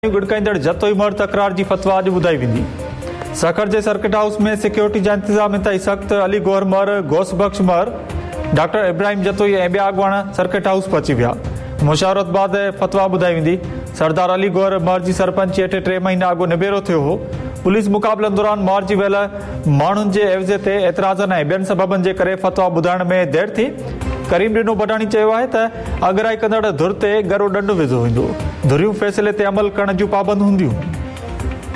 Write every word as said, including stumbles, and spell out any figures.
गुड़काईंदड़ जतो ई मर तकरार जी फतवा अॼु ॿुधाई वेंदी। सखर जे सर्किट हाउस में सिक्योरिटी जा इंतजाम इंतहाई सख़्त। अली गौहर मर, गौस बख्श मर, डॉक्टर इब्राहिम जतोई ऐं ॿिया अॻवान सर्किट हाउस पहुची विया। मुशावरत बाद फतवा ॿुधाई वेंदी। सरदार अली गौहर मर जी सरपंच हेठि टे महीना अॻु निबेरो थियो हो। पुलिस मुक़ाबलनि दौरान मौर जी वेल माण्हुनि जे एवज़े ते एतिराज़नि ऐं ॿियनि सबबनि जे करे फतवा ॿुधाइण में देरि थी। करीम ॾिनो बडाणी चयो आहे त अगराई कंदड़ धुर ते गरो ॾंड विधो वेंदो। धुरियूं फ़ैसिले ते अमल करण जूं पाबंद हूंदियूं।